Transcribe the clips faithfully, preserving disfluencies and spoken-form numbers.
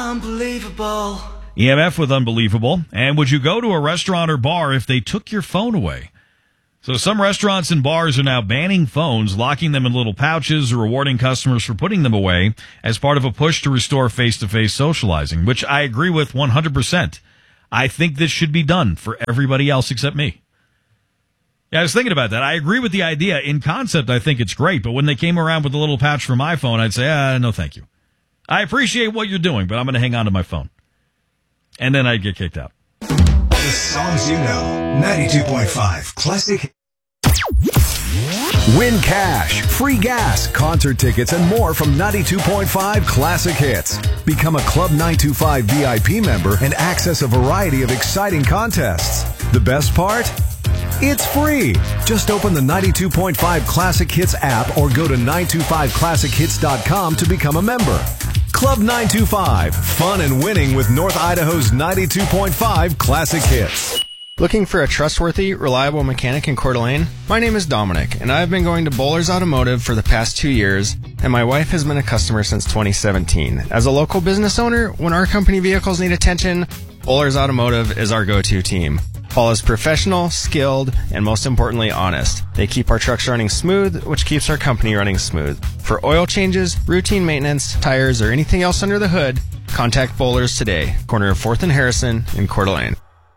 Unbelievable. E M F with Unbelievable. And would you go to a restaurant or bar if they took your phone away? So some restaurants and bars are now banning phones, locking them in little pouches, or rewarding customers for putting them away as part of a push to restore face-to-face socializing, which I agree with one hundred percent. I think this should be done for everybody else except me. Yeah, I was thinking about that. I agree with the idea. In concept, I think it's great, but when they came around with a little pouch for my phone, I'd say, ah, no thank you. I appreciate what you're doing, but I'm going to hang on to my phone. And then I'd get kicked out. The songs you know. ninety-two point five Classic. Win cash, free gas, concert tickets, and more from ninety-two point five Classic Hits. Become a Club nine two five V I P member and access a variety of exciting contests. The best part? It's free. Just open the ninety-two point five Classic Hits app or go to nine two five classic hits dot com to become a member. Club nine two five, fun and winning with North Idaho's ninety-two point five Classic Hits. Looking for a trustworthy, reliable mechanic in Coeur d'Alene? My name is Dominic, and I've been going to Bowlers Automotive for the past two years, and my wife has been a customer since twenty seventeen. As a local business owner, when our company vehicles need attention, Bowlers Automotive is our go-to team. Paul is professional, skilled, and most importantly, honest. They keep our trucks running smooth, which keeps our company running smooth. For oil changes, routine maintenance, tires, or anything else under the hood, contact Bowlers today, corner of fourth and Harrison in Coeur d'Alene.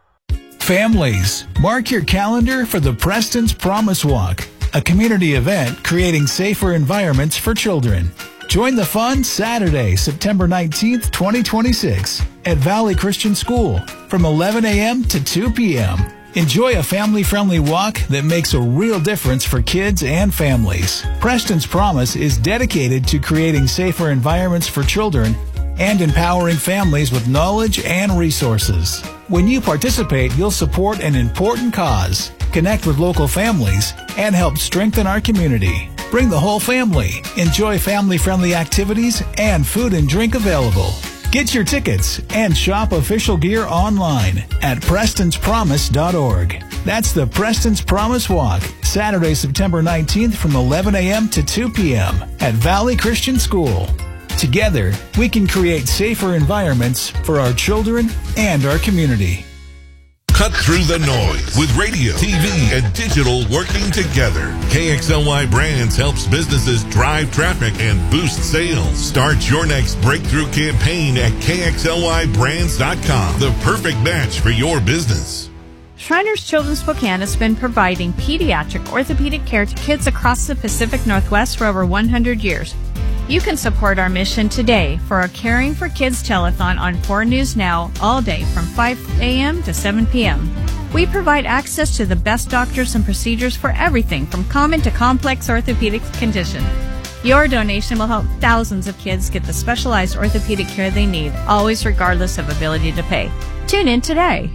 Families, mark your calendar for the Preston's Promise Walk, a community event creating safer environments for children. Join the fun Saturday, September nineteenth, twenty twenty-six at Valley Christian School from eleven a.m. to two p.m. Enjoy a family-friendly walk that makes a real difference for kids and families. Preston's Promise is dedicated to creating safer environments for children and empowering families with knowledge and resources. When you participate, you'll support an important cause, connect with local families, and help strengthen our community. Bring the whole family. Enjoy family-friendly activities and food and drink available. Get your tickets and shop official gear online at prestons promise dot org. That's the Preston's Promise Walk, Saturday, September nineteenth from eleven a.m. to two p.m. at Valley Christian School. Together, we can create safer environments for our children and our community. Cut through the noise with radio, T V, and digital working together. K X L Y Brands helps businesses drive traffic and boost sales. Start your next breakthrough campaign at K X L Y brands dot com. The perfect match for your business. Shriners Children's Spokane has been providing pediatric orthopedic care to kids across the Pacific Northwest for over one hundred years. You can support our mission today for our Caring for Kids telethon on four News Now all day from five a.m. to seven p.m. We provide access to the best doctors and procedures for everything from common to complex orthopedic condition. Your donation will help thousands of kids get the specialized orthopedic care they need, always regardless of ability to pay. Tune in today.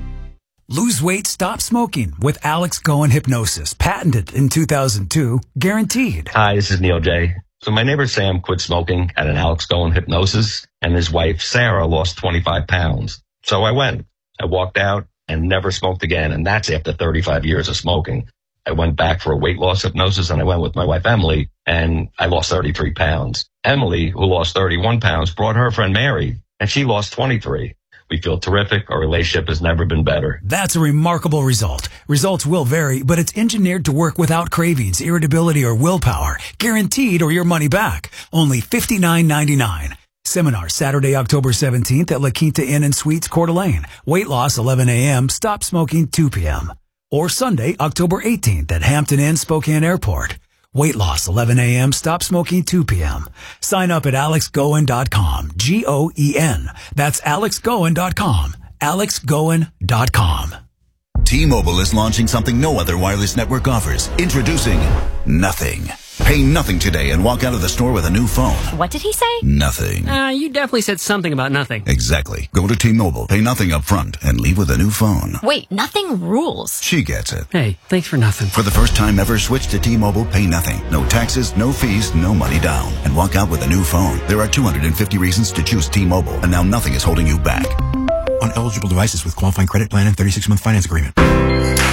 Lose weight, stop smoking with Alex Goen Hypnosis. Patented in two thousand two, guaranteed. Hi, this is Neil J. So my neighbor Sam quit smoking at an Alex Goen Hypnosis, and his wife Sarah lost twenty-five pounds. So I went. I walked out and never smoked again, and that's after thirty-five years of smoking. I went back for a weight loss hypnosis, and I went with my wife Emily, and I lost thirty-three pounds. Emily, who lost thirty-one pounds, brought her friend Mary, and she lost twenty-three. We feel terrific. Our relationship has never been better. That's a remarkable result. Results will vary, but it's engineered to work without cravings, irritability, or willpower. Guaranteed or your money back. Only fifty-nine ninety-nine. Seminar Saturday, October seventeenth at La Quinta Inn and Suites, Coeur d'Alene. Weight loss eleven a.m., stop smoking two p.m. Or Sunday, October eighteenth at Hampton Inn, Spokane Airport. Weight loss eleven a.m., stop smoking two p.m. Sign up at alex goen dot com. G O E N. That's alex goen dot com. alex goen dot com. T-Mobile is launching something no other wireless network offers. Introducing Nothing. Pay nothing today and walk out of the store with a new phone. What did he say? Nothing. Uh, you definitely said something about nothing. Exactly. Go to T-Mobile, pay nothing up front, and leave with a new phone. Wait, nothing rules. She gets it. Hey, thanks for nothing. For the first time ever, switch to T-Mobile, pay nothing. No taxes, no fees, no money down. And walk out with a new phone. There are two hundred fifty reasons to choose T-Mobile, and now nothing is holding you back. On eligible devices with qualifying credit plan and thirty-six month finance agreement.